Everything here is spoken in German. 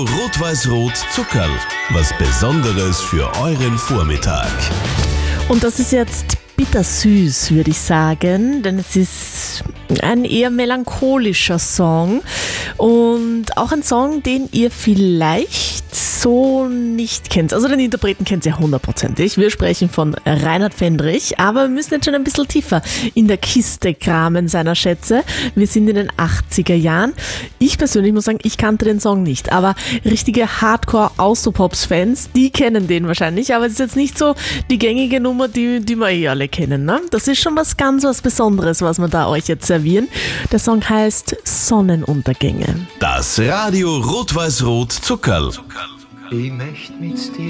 Rot-Weiß-Rot Zuckerl. Was Besonderes für euren Vormittag. Und das ist jetzt bittersüß, würde ich sagen, denn es ist ein eher melancholischer Song und auch ein Song, den ihr vielleicht so nicht kennt. Also den Interpreten kennt ihr 100%. Wir sprechen von Reinhard Fendrich, aber wir müssen jetzt schon ein bisschen tiefer in der Kiste kramen seiner Schätze. Wir sind in den 80er Jahren. Ich persönlich muss sagen, ich kannte den Song nicht, aber richtige Hardcore-Austropops-Fans, die kennen den wahrscheinlich, aber es ist jetzt nicht so die gängige Nummer, die wir alle kennen. Ne? Das ist schon was Besonderes, was wir da euch jetzt servieren. Der Song heißt Sonnenuntergänge. Das Radio Rot-Weiß-Rot Zuckerl. Ich möcht mit dir